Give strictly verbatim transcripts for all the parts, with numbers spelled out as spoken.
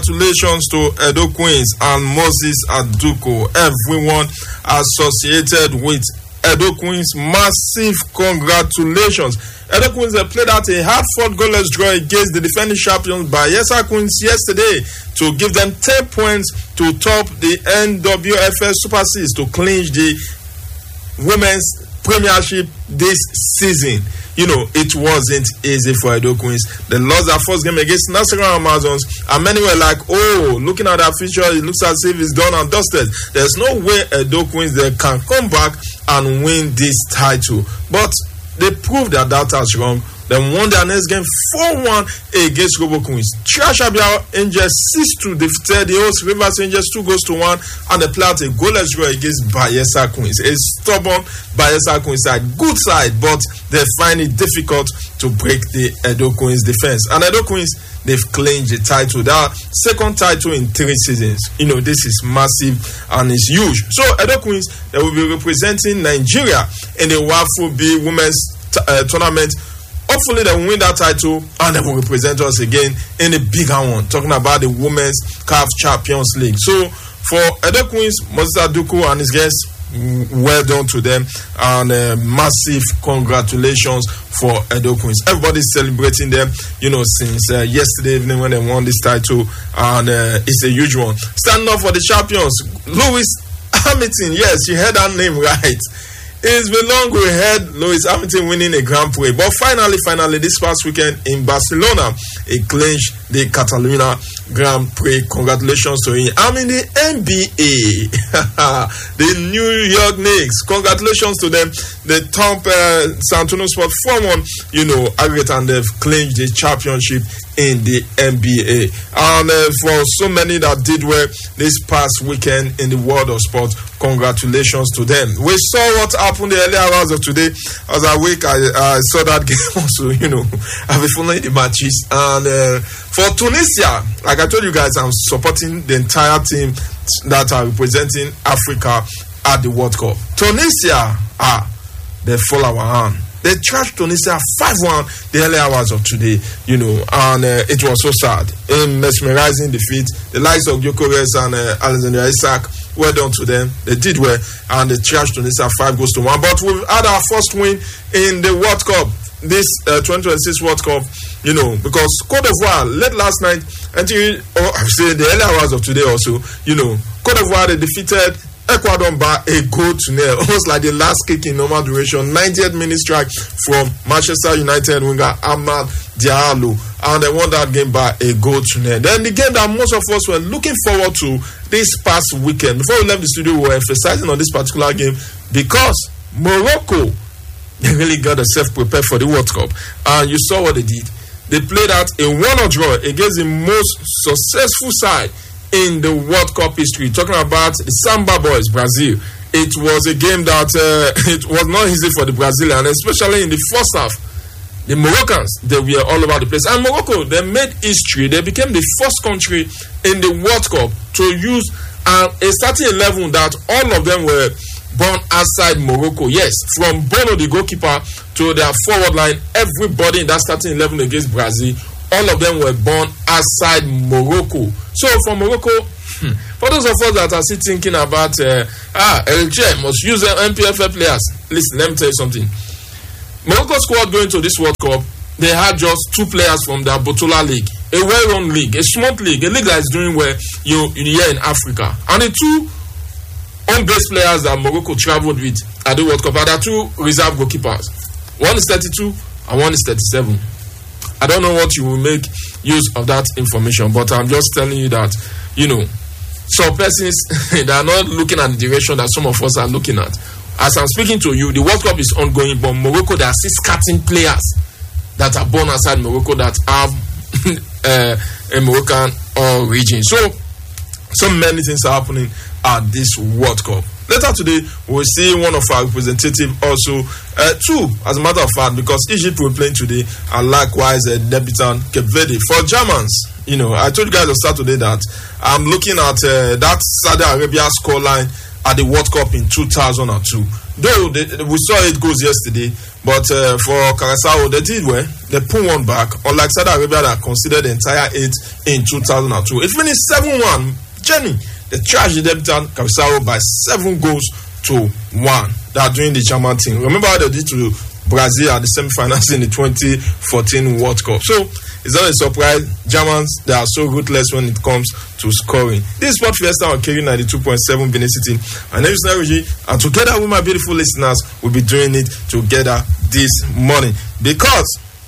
Congratulations to Edo Queens and Moses Aduko. Everyone associated with Edo Queens, massive congratulations. Edo Queens have played out a hard-fought goalless draw against the defending champions Bayelsa Queens yesterday to give them ten points to top the N W F L Super Six to clinch the Women's Premiership this season. You know, it wasn't easy for Edo Queens. They lost their first game against Nasarawa Amazons, and many were like, oh, looking at their future, it looks as if it's done and dusted. There's no way Edo Queens they can come back and win this title. But they proved that that was wrong. They won their next game four one against Robo Queens. Trash Abia Angels six two defeated the host Rivers Angels two goals to one, and they played a goalless draw against Bayelsa Queens. A stubborn Bayelsa Queens side, good side, but they find it difficult to break the Edo Queens defense. And Edo Queens, they've claimed the title, that second title in three seasons. You know, this is massive and it's huge. So Edo Queens, they will be representing Nigeria in the WAFU B Women's t- uh, tournament. Hopefully they will win that title and they will represent us again in a bigger one. Talking about the Women's C A F Champions League. So for Edo Queens, Moses Aduko and his guests, well done to them, and uh, massive congratulations for Edo Queens. Everybody's celebrating them, you know, since uh, yesterday evening when they won this title, and uh, it's a huge one. Standing up for the champions, Lewis Hamilton. Yes, you heard that name right. It's been long we heard Lewis Hamilton winning a Grand Prix, but finally, finally, this past weekend in Barcelona, he clinched the Catalunya Grand Prix. Congratulations to him. I'm in the N B A, the New York Knicks. Congratulations to them. They top uh, San Antonio Spurs four one, you know, aggregate, and they've clinched the championship in the N B A. And uh, for so many that did well this past weekend in the world of sports, congratulations to them. We saw what happened the early hours of today. As I wake, I, I saw that game also, you know, I've been following the matches. And uh, for Tunisia, like I told you guys, I'm supporting the entire team that are representing Africa at the World Cup. Tunisia, ah, they fall our hand. They trashed Tunisia five one the early hours of today, you know, and uh, it was so sad. A mesmerizing defeat. The likes of Gyökeres and uh, Alexander Isak, well done to them. They did well, and they trashed Tunisia five goals to one. But we've had our first win in the World Cup, this uh, twenty twenty-six World Cup, you know, because Côte d'Ivoire, late last night, until, oh, I say the early hours of today also, you know, Côte d'Ivoire, they defeated Ecuador by a goal to nil, almost like the last kick in normal duration. ninetieth minute strike from Manchester United winger Amad Diallo, and they won that game by a goal to nil. Then the game that most of us were looking forward to this past weekend. Before we left the studio, we were emphasizing on this particular game because Morocco, they really got themselves prepared for the World Cup, and you saw what they did. They played out a one-nil draw against the most successful side in the World Cup history. Talking about the Samba Boys, Brazil. It was a game that uh, it was not easy for the Brazilians, especially in the first half. The Moroccans, they were all over the place. And Morocco, they made history. They became the first country in the World Cup to use uh, a starting eleven that all of them were born outside Morocco. Yes, from Bono, the goalkeeper, to their forward line, everybody in that starting eleven against Brazil, all of them were born outside Morocco. So for Morocco, hmm, for those of us that are still thinking about uh, ah, Eritrea must use their N P F L players. Listen, let me tell you something. Morocco squad going to this World Cup, they had just two players from the Botola League, a well-run league, a smart league, a league that is doing well you here in Africa. And the two home-based players that Morocco traveled with at the World Cup are the two reserve goalkeepers. One is thirty-two and one is thirty-seven. I don't know what you will make use of that information, but I'm just telling you that, you know, some persons, they are not looking at the direction that some of us are looking at. As I'm speaking to you, the World Cup is ongoing, but Morocco, there are six scouting players that are born outside Morocco that have uh, a Moroccan origin. So, so many things are happening at this World Cup. Later today, we'll see one of our representatives also, uh, two, as a matter of fact, because Egypt will play today, and likewise a uh, debutant Cape Verde. For Germans, you know, I told you guys on Saturday that I'm looking at uh, that Saudi Arabia scoreline at the World Cup in two thousand two. though they, we saw it goes yesterday, but uh, for Curaçao, they did well. They put one back, unlike Saudi Arabia that considered the entire eight in two thousand two. It finished seven one. Jenny, they charged the debutant Curaçao by seven goals to one. They are doing the German team. Remember how they did to Brazil at the semi-finals in the twenty fourteen World Cup. So it's not a surprise. Germans, they are so ruthless when it comes to scoring. This is Sport Fiesta on K R I ninety-two point seven Benin City. My name is Naruji, and together with my beautiful listeners, we'll be doing it together this morning because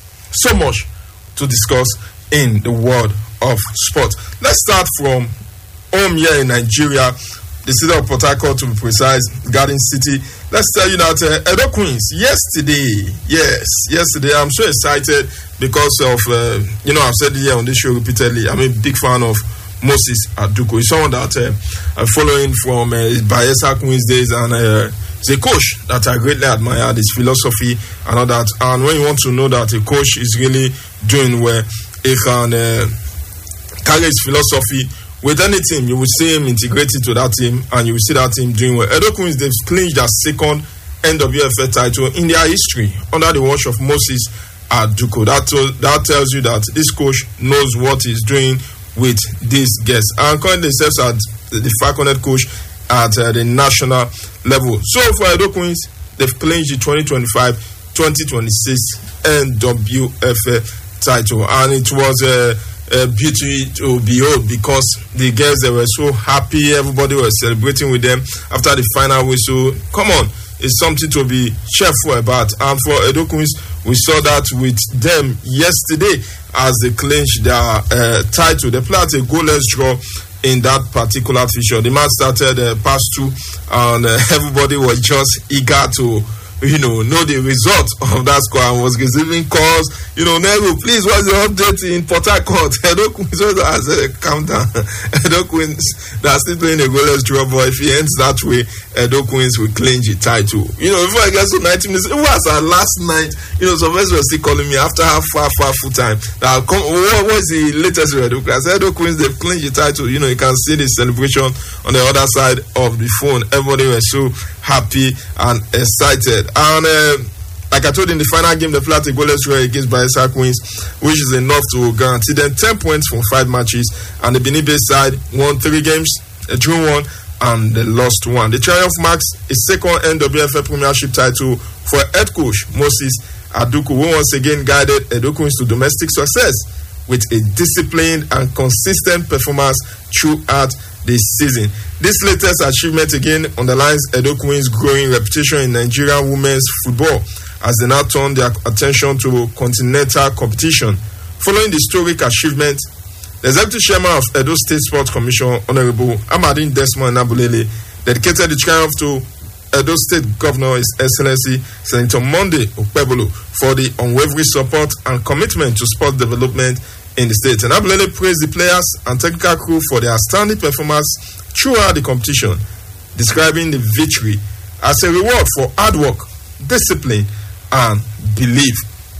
so much to discuss in the world of sport. Let's start from home here in Nigeria, the city of Port Harcourt to be precise, Garden City. Let's tell you that uh, Edo Queens, yesterday, yes, yesterday, I'm so excited because of, uh, you know, I've said it here on this show repeatedly, I'm a big fan of Moses Aduko. He's someone that uh, I'm following from uh, Bayelsa Queens days, and uh, he's a coach that I greatly admire, his philosophy and all that. And when you want to know that a coach is really doing well, he can uh, carry his philosophy with any team. You will see him integrated to that team, and you will see that team doing well. Edo Queens, they've clinched their second N W F L title in their history under the watch of Moses Aduko. That, that tells you that this coach knows what he's doing with these guests. And currently themselves at the Falconet coach at uh, the national level. So for Edo Queens, they've clinched the twenty twenty-five twenty twenty-six N W F L title, and it was a uh, Uh, beauty to behold because the girls, they were so happy. Everybody was celebrating with them after the final whistle. Come on, it's something to be cheerful about. And for Edo Queens, we saw that with them yesterday as they clinched their uh, title. They played a goalless draw in that particular fixture. The match started uh, past two, and uh, everybody was just eager to, you know, know the result of that score, and was receiving calls. You know, Nero, please, what's the update in Port Harcourt? Edo Queens has a countdown. Edo Queens, they are still playing a goalless draw, but if he ends that way, Edo Queens will clinch the title. You know, before I get to ninety minutes, it was our last night. You know, some friends were still calling me after half, far, far full time. Now, come, what was the latest with Edo Queens? Edo Queens, they've clinched the title. You know, you can see the celebration on the other side of the phone. Everybody was so happy and excited. And uh, like I told you, in the final game, they played a goalless draw against Bayelsa Queens, which is enough to guarantee them ten points from five matches. And the Benin Based side won three games, they drew one, and they lost one. The Triumph marks a second N W F L Premiership title for head coach Moses Aduko, who once again guided Edo Queens to domestic success with a disciplined and consistent performance throughout this season. This latest achievement again underlines Edo Queens' growing reputation in Nigerian women's football as they now turn their attention to continental competition. Following the historic achievement, the executive chairman of Edo State Sports Commission, Honorable Amadine Desmond Nabulele, dedicated the triumph to Edo State Governor, His Excellency Senator Monday Okpebolo, for the unwavering support and commitment to sport development in the state. And Nabulele praised the players and technical crew for their outstanding performance throughout the competition, describing the victory as a reward for hard work, discipline, and belief.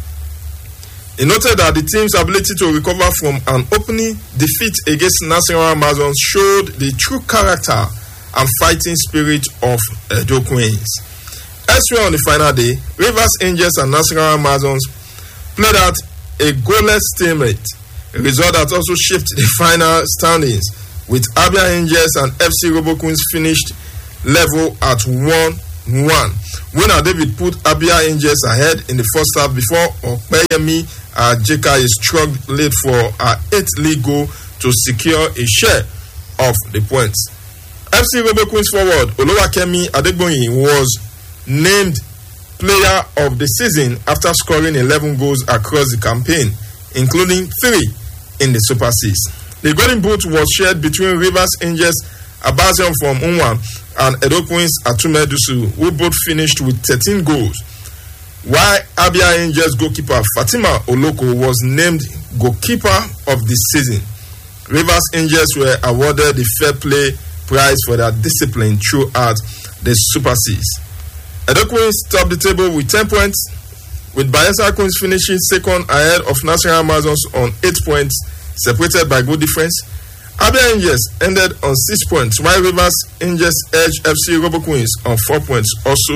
He noted that the team's ability to recover from an opening defeat against Nasarawa Amazons showed the true character and fighting spirit of Edo Queens. Elsewhere on the final day, Rivers Angels and Nasarawa Amazons played out a goalless stalemate, a result that also shifted the final standings, with Abia Angels and F C Robo Queens finished level at one one. Winner David put Abia Angels ahead in the first half before Opeyemi uh, Jeka struck late for her eighth league goal to secure a share of the points. F C Robo Queens forward Oluwakemi Adegboyin was named player of the season after scoring eleven goals across the campaign, including three in the Super Six. The golden boot was shared between Rivers Angels Abazion from Unwan and Edo Queens Atume Dusu, who both finished with thirteen goals, while Abia Angels goalkeeper Fatima Oloko was named goalkeeper of the season. Rivers Angels were awarded the Fair Play Prize for their discipline throughout the Super Six. Edo Queens topped the table with ten points, with Bayelsa Queens finishing second ahead of Nasarawa Amazons on eight points, separated by goal difference. Abia Angels ended on six points, while Rivers Angels edged F C Robo Queens on four points, also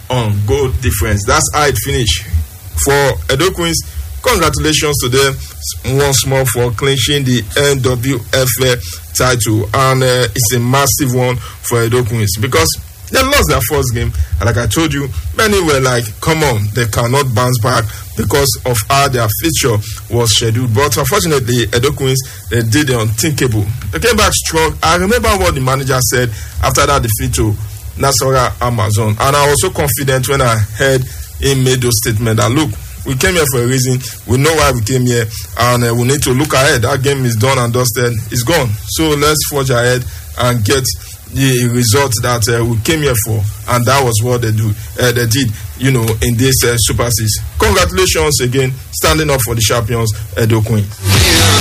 on goal difference. That's how it finished for Edo Queens. Congratulations to them once more for clinching the N W F L title, and uh, it's a massive one for Edo Queens because they lost their first game, and like I told you, many were like, come on, they cannot bounce back because of how their future was scheduled. But unfortunately, Edo Queens, they did the unthinkable. They came back strong. I remember what the manager said after that defeat to Nasarawa Amazon, and I was so confident when I heard him make those statements that, look, we came here for a reason. We know why we came here, and uh, we need to look ahead. That game is done and dusted. It's gone. So let's forge ahead and get the result that uh, we came here for, and that was what they do. Uh, they did, you know, in this uh, Super Six. Congratulations again, standing up for the champions, Edo Queen.